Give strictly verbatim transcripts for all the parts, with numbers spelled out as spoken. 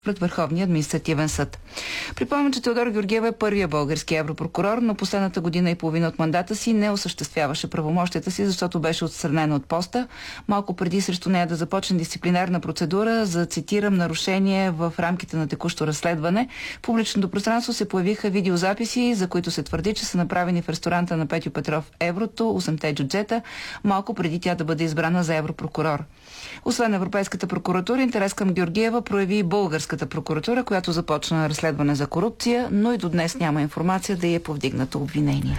пред Върховния административен съд. Припомням, че Теодора Георгиева е първия български европрокурор, но последната година и половина от мандата си не осъществяваше правомощията си, защото беше отстранена от поста. Малко преди срещу нея да започне дисциплинарна процедура за, цитирам, нарушение в рамките на текущо разследване. В публичното пространство се появиха видеозаписи, за които се твърди, че са направени в ресторанта на Петю Петров Еврото, осемте джуджета, малко преди тя да бъде избрана за европрокурор. Освен Европейската прокуратура, интерес към Георгиева прояви и Българската прокуратура, която започна разследване за корупция, но и до днес няма информация да й е повдигнато обвинение.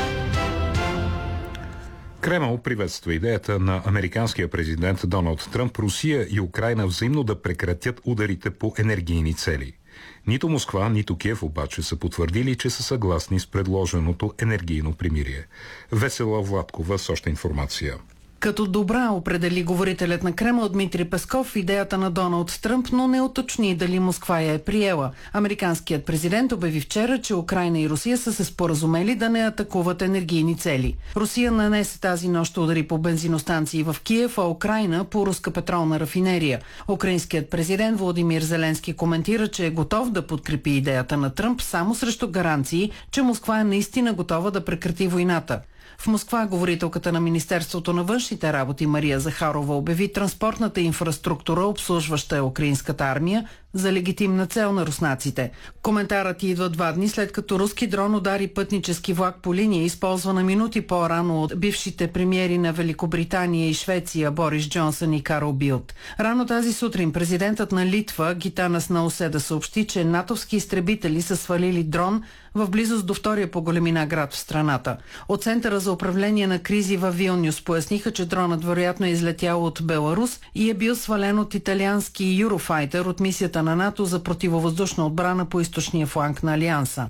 Кремъл приветства идеята на американския президент Доналд Тръмп Русия и Украйна взаимно да прекратят ударите по енергийни цели. Нито Москва, нито Киев обаче са потвърдили, че са съгласни с предложеното енергийно примирие. Весела Владкова с още информация. Като добра определи говорителят на Кремъл Дмитрий Песков идеята на Доналд Тръмп, но не уточни дали Москва я е приела. Американският президент обяви вчера, че Украйна и Русия са се споразумели да не атакуват енергийни цели. Русия нанесе тази нощ удари по бензиностанции в Киев, а Украйна по руска петролна рафинерия. Украинският президент Володимир Зеленски коментира, че е готов да подкрепи идеята на Тръмп само срещу гаранции, че Москва е наистина готова да прекрати войната. В Москва говорителката на Министерството на външните работи Мария Захарова обяви транспортната инфраструктура, обслужваща украинската армия, за легитимна цел на руснаците. Коментарът идва два дни след като руски дрон удари пътнически влак по линия, използвана минути по-рано от бившите премиери на Великобритания и Швеция Борис Джонсън и Карл Билд. Рано тази сутрин президентът на Литва Гитанас Науседа съобщи, че натовски изтребители са свалили дрон в близост до втория по големина град в страната. От Центъра за управление на кризи във Вилнюс поясниха, че дронът вероятно е излетял от Беларус и е бил свален от италиански Юрофайтер от мисията на НАТО за противовъздушна отбрана по източния фланг на Алианса.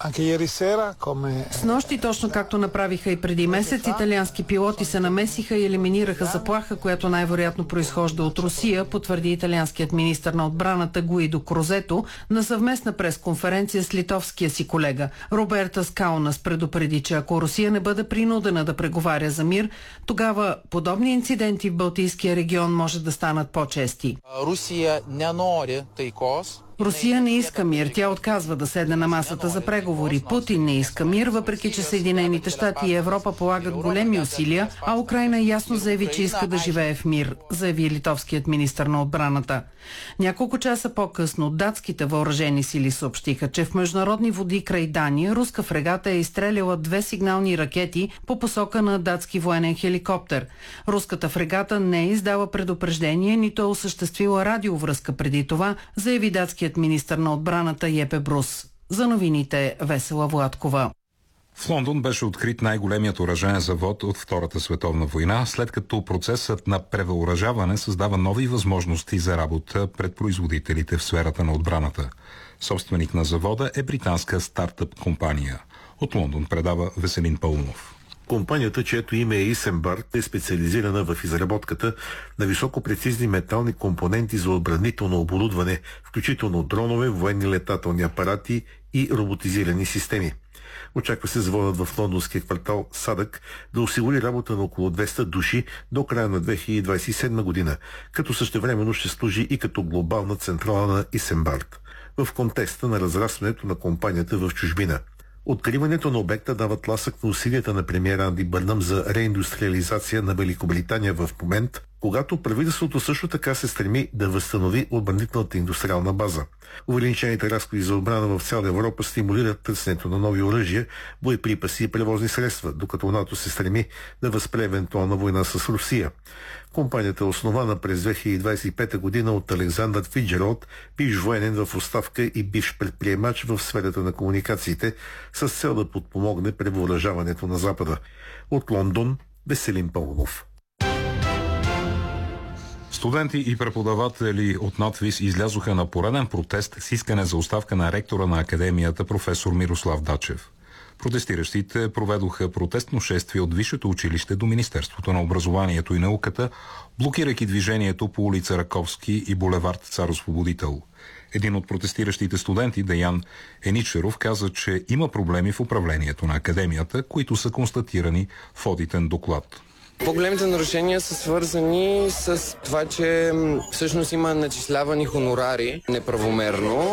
С нощи, точно както направиха и преди месец, италиански пилоти се намесиха и елиминираха заплаха, която най-вероятно произхожда от Русия, потвърди италианският министър на отбраната Гуидо Крозето на съвместна пресконференция с литовския си колега. Роберта Скаунас предупреди, че ако Русия не бъде принудена да преговаря за мир, тогава подобни инциденти в Балтийския регион може да станат по-чести. Русия не нори тайкос. Русия не иска мир. Тя отказва да седне на масата за преговори. Путин не иска мир, въпреки че Съединените щати и Европа полагат големи усилия, а Украйна ясно заяви, че иска да живее в мир, заяви литовският министър на отбраната. Няколко часа по-късно датските въоръжени сили съобщиха, че в международни води край Дания руска фрегата е изстреляла две сигнални ракети по посока на датски военен хеликоптер. Руската фрегата не е издала предупреждение, нито е осъществила радиовръзка преди това, заяви датският министър на отбраната Епе Брус. За новините Весела Владкова. В Лондон беше открит най-големият оръжеен завод от Втората световна война, след като процесът на превъоръжаване създава нови възможности за работа пред производителите в сферата на отбраната. Собственик на завода е британска стартъп компания. От Лондон предава Веселин Паунов. Компанията, чието име е Исенбард, е специализирана в изработката на високопрецизни метални компоненти за отбранително оборудване, включително дронове, военни летателни апарати и роботизирани системи. Очаква се заводът в лондонския квартал Садък да осигури работа на около двеста души до края на две хиляди двадесет и седма година, като същевременно ще служи и като глобална централа на Исенбард, в контекста на разрастването на компанията в чужбина. Откриването на обекта дава тласък на усилията на премиера Анди Бърнъм за реиндустриализация на Великобритания в момент, когато правителството също така се стреми да възстанови отбранителната индустриална база. Увеличените разходи за отбрана в цяла Европа стимулират търсенето на нови оръжия, боеприпаси и превозни средства, докато НАТО се стреми да възпре евентуална война с Русия. Компанията е основана през две хиляди двадесет и пета година от Александър Фиджералд, бивш военен в оставка и бивш предприемач в сферата на комуникациите, с цел да подпомогне превъоръжаването на Запада. От Лондон Веселин Паунов. Студенти и преподаватели от надвис излязоха на пореден протест с искане за оставка на ректора на академията професор Мирослав Дачев. Протестиращите проведоха протестно шествие от Висшето училище до Министерството на образованието и науката, блокирайки движението по улица Раковски и булевард Цар Освободител. Един от протестиращите студенти, Деян Еничеров, каза, че има проблеми в управлението на академията, които са констатирани в одитен доклад. По-големите нарушения са свързани с това, че всъщност има начислявани хонорари неправомерно.